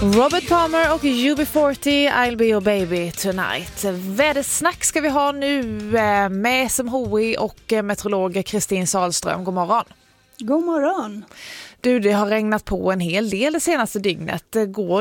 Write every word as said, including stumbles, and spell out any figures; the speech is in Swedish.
Robert Palmer och U B fyrtio, I'll be your baby tonight. Vädersnack ska vi ha nu med S M H I och meteorolog Kristin Sahlström. God morgon. God morgon. Du, det har regnat på en hel del det senaste dygnet. Går